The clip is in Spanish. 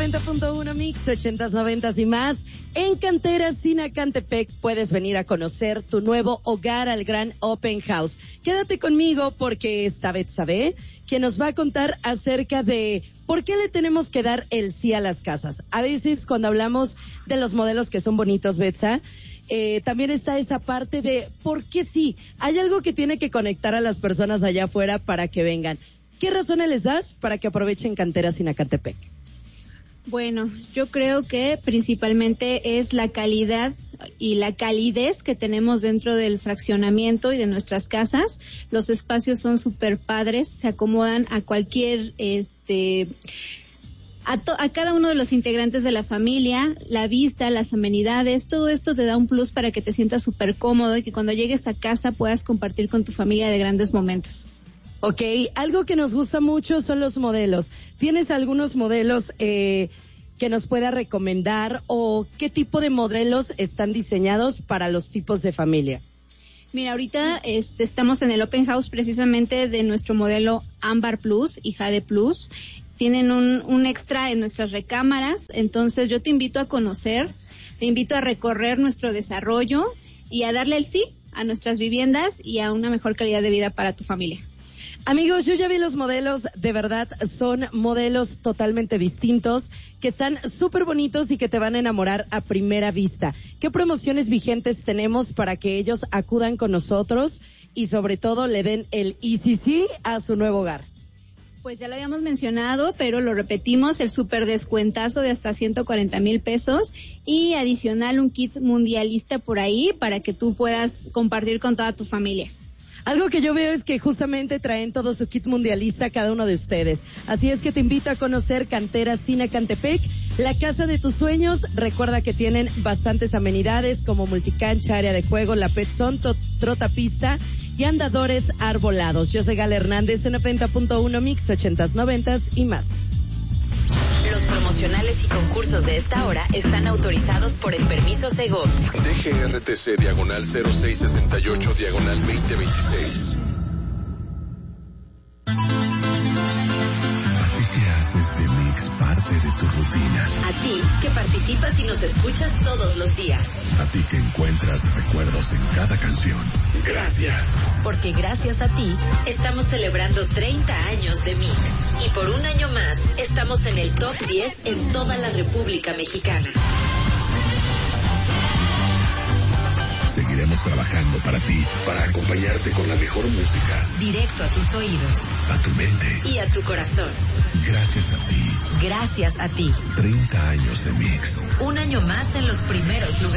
90.1 Mix, 80s, 90s y más. En Cantera Sinacantepec puedes venir a conocer tu nuevo hogar al gran Open House. Quédate conmigo porque esta vez sabe que nos va a contar acerca de por qué le tenemos que dar el sí a las casas. A veces cuando hablamos de los modelos que son bonitos, Betsa, también está esa parte de por qué sí. Hay algo que tiene que conectar a las personas allá afuera para que vengan. ¿Qué razones les das para que aprovechen Cantera Sinacantepec? Bueno, yo creo que principalmente es la calidad y la calidez que tenemos dentro del fraccionamiento y de nuestras casas. Los espacios son súper padres, se acomodan a cualquier, a cada uno de los integrantes de la familia, la vista, las amenidades, todo esto te da un plus para que te sientas súper cómodo y que cuando llegues a casa puedas compartir con tu familia de grandes momentos. Ok, algo que nos gusta mucho son los modelos. ¿Tienes algunos modelos que nos pueda recomendar o qué tipo de modelos están diseñados para los tipos de familia? Mira, ahorita estamos en el Open House precisamente de nuestro modelo Ámbar Plus y Jade Plus. Tienen un extra en nuestras recámaras, entonces yo te invito a conocer, te invito a recorrer nuestro desarrollo y a darle el sí a nuestras viviendas y a una mejor calidad de vida para tu familia. Amigos, yo ya vi los modelos, de verdad son modelos totalmente distintos, que están súper bonitos y que te van a enamorar a primera vista. ¿Qué promociones vigentes tenemos para que ellos acudan con nosotros y sobre todo le den el easy sí a su nuevo hogar? Pues ya lo habíamos mencionado, pero lo repetimos, el súper descuentazo de hasta 140,000 pesos y adicional un kit mundialista por ahí para que tú puedas compartir con toda tu familia. Algo que yo veo es que justamente traen todo su kit mundialista a cada uno de ustedes. Así es que te invito a conocer Cantera Sinacantepec, la casa de tus sueños. Recuerda que tienen bastantes amenidades como multicancha, área de juego, la Pet Zone, trotapista y andadores arbolados. Yo soy Gala Hernández en 90.1 Mix, 80s, 90s y más. Los promocionales y concursos de esta hora están autorizados por el permiso Segov. DGRTC diagonal 0668 diagonal 2026. ¿A ti qué haces de Mix parte de tu rutina? A ti que participas y nos escuchas todos los días. A ti que encuentras recuerdos en cada canción. Gracias. Porque gracias a ti estamos celebrando 30 años de Mix. Y por un año más estamos en el top 10 en toda la República Mexicana. Seguiremos trabajando para ti, para acompañarte con la mejor música. Directo a tus oídos. A tu mente. Y a tu corazón. Gracias a ti. Gracias a ti. 30 años de Mix. Un año más en los primeros lugares.